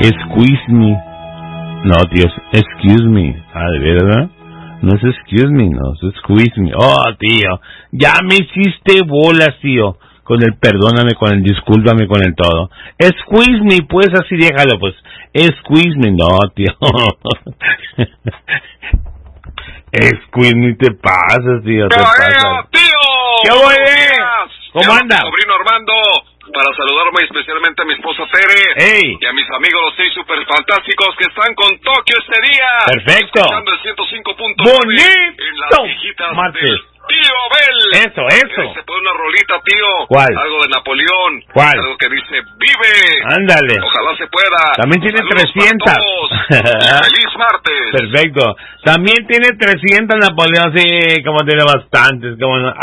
Squeeze me. No, tío, excuse me. ¿De verdad? No es excuse me, no, es squeeze me. Oh, tío, ya me hiciste bolas, tío. Con el perdóname, con el discúlpame, con el todo. Squeeze me, pues así déjalo, pues. Squeeze me, no, tío. Squeeze me, te pasas, tío, te pasas. ¡Tío! ¿Qué huele? ¿Cómo anda? Mi sobrino Armando, para saludarme especialmente a mi esposa Tere. ¡Ey! Y a mis amigos los 6 super fantásticos que están con Tokio este día. ¡Perfecto! Escuchando el 105.9 ¡Bonito! en las viejitas Martes. del Tío Abel. Eso. Se pone una rolita, tío. ¿Cuál? Algo de Napoleón. ¿Cuál? Algo que dice, ¡vive! Ándale. Ojalá se pueda. También tiene Saludos 300. para todos. ¡Feliz martes! Perfecto. También tiene 300 Napoleón, sí, como tiene bastantes, como no.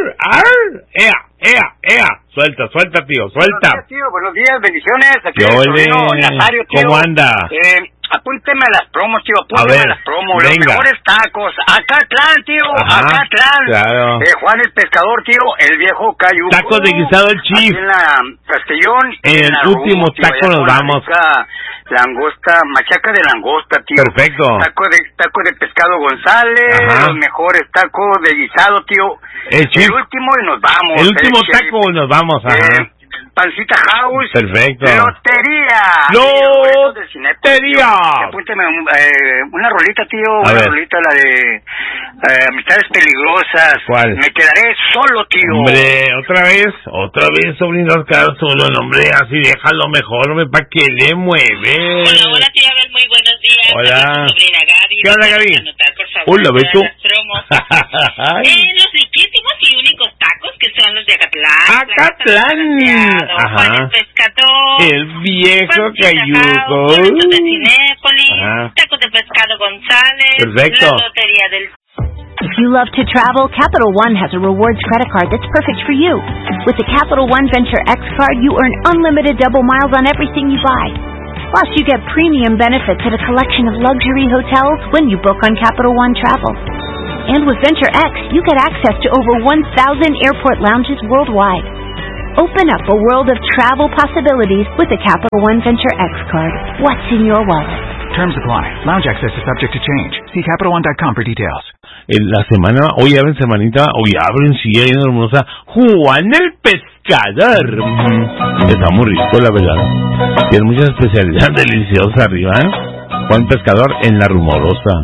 ¡Ea! Suelta, tío, suelta. Buenos días, tío, buenos días, bendiciones. Aquí ¿Qué el ole? sobrino Nazario, tío. ¿Cómo anda? Apúnteme a las promos, tío, A ver, a las promos. Los venga. mejores tacos. Acatlán, tío, Ajá, Acatlán. claro. Juan el pescador, tío, el viejo Cayuco. Tacos de guisado el Chief. Aquí en la Castellón. En el la último Rumbo, tío, taco allá nos con la vamos. rica langosta, machaca de langosta, tío. Perfecto. Taco de pescado González. Ajá. Los mejores tacos de guisado, tío. El Chief. El último y nos vamos. El último Chef. taco nos vamos, ajá. Pancita House. Perfecto. Lotería. Lotería. Apúnteme una rolita, tío. A Una ver. rolita, la de Amistades Peligrosas. ¿Cuál? Me quedaré solo, tío. Hombre, otra vez, sobrino Oscar, solo, hombre, así déjalo mejor, hombre, pa' que le mueve. Hola, tío Abel, muy buenos días. Hola. Mi sobrina Gaby. ¿Qué onda, Gaby? Anotar, por favor, Hola, ¿ves tú? todas las promos. Los riquísimos y únicos tacos que son los de Acatlán. Acatlán. Juan Ajá. el pescador. El viejo Pancita Cayuco. House, boletos de Cinépolis. Ajá. Tacos de pescado González. Perfecto. La lotería del... If you love to travel, Capital One has a rewards credit card that's perfect for you. With the Capital One Venture X card, you earn unlimited double miles on everything you buy. Plus, you get premium benefits at a collection of luxury hotels when you book on Capital One Travel. And with Venture X, you get access to over 1,000 airport lounges worldwide. Open up a world of travel possibilities with the Capital One Venture X card. What's in your wallet? Terms apply. Lounge access is subject to change. See CapitalOne.com for details. La semana, hoy abren semanita, hoy abren, sí, ahí en Hermosa, Juan el Pescador. Está muy rico, la verdad. Tiene muchas especialidades deliciosas arriba, ¿eh? Juan Pescador en La Rumorosa.